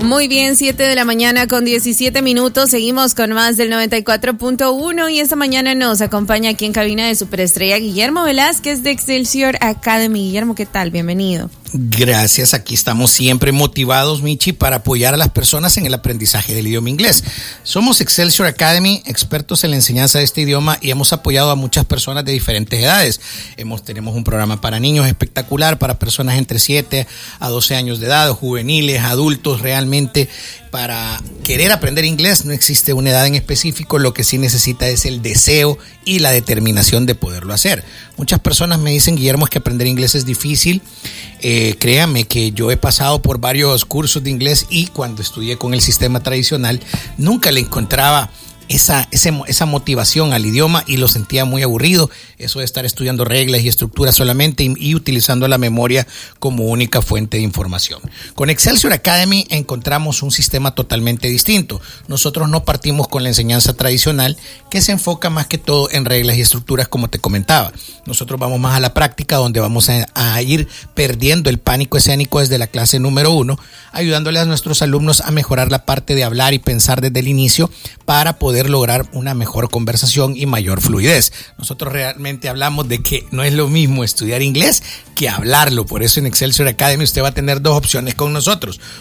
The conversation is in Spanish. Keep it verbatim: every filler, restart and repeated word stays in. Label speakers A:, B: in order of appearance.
A: Muy bien, siete de la mañana con diecisiete minutos. Seguimos con más del noventa y cuatro punto uno y esta mañana nos acompaña aquí en cabina de Superestrella Guillermo Velázquez de Excelsior Academy. Guillermo, ¿qué tal? Bienvenido.
B: Gracias, aquí estamos siempre motivados, Michi, para apoyar a las personas en el aprendizaje del idioma inglés. Somos Excelsior Academy, expertos en la enseñanza de este idioma y hemos apoyado a muchas personas de diferentes edades. Hemos, tenemos un programa para niños espectacular, para personas entre siete a doce años de edad, juveniles, adultos. Realmente para querer aprender inglés no existe una edad en específico, lo que sí necesita es el deseo y la determinación de poderlo hacer. Muchas personas me dicen, Guillermo, es que aprender inglés es difícil. Eh, créanme que yo he pasado por varios cursos de inglés y cuando estudié con el sistema tradicional nunca le encontraba esa, ese, esa motivación al idioma y lo sentía muy aburrido, eso de estar estudiando reglas y estructuras solamente y, y utilizando la memoria como única fuente de información. Con Excelsior Academy encontramos un sistema totalmente distinto. Nosotros no partimos con la enseñanza tradicional que se enfoca más que todo en reglas y estructuras, como te comentaba. Nosotros vamos más a la práctica, donde vamos a, a ir perdiendo el pánico escénico desde la clase número uno, ayudándole a nuestros alumnos a mejorar la parte de hablar y pensar desde el inicio para poder lograr una mejor conversación y mayor fluidez. Nosotros realmente hablamos de que no es lo mismo estudiar inglés que hablarlo. Por eso en Excelsior Academy usted va a tener dos opciones con nosotros.